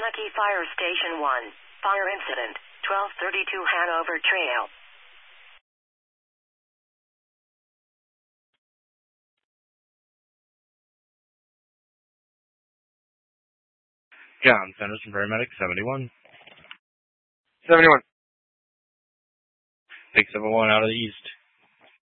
Manatee Fire Station 1. Fire incident, 1232 Hanover Trail. John Centers from Paramedic 71. 71. Big 71 out of the east.